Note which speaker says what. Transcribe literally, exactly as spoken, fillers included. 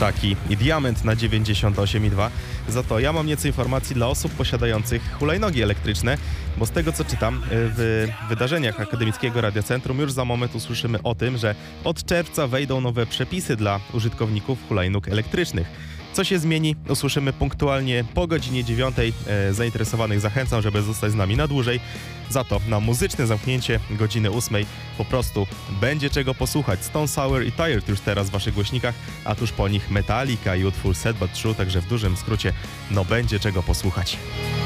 Speaker 1: taki diament na dziewięćdziesiąt osiem i dwa. Za to ja mam nieco informacji dla osób posiadających hulajnogi elektryczne, bo z tego co czytam w wydarzeniach Akademickiego Radiocentrum już za moment usłyszymy o tym, że od czerwca wejdą nowe przepisy dla użytkowników hulajnóg elektrycznych. Co się zmieni, usłyszymy punktualnie po godzinie dziewiątej. E, zainteresowanych zachęcam, żeby zostać z nami na dłużej. Za to na muzyczne zamknięcie godziny ósmej po prostu będzie czego posłuchać. Stone Sour i Tired już teraz w waszych głośnikach, a tuż po nich Metallica i utwór Sad But True, także w dużym skrócie no będzie czego posłuchać.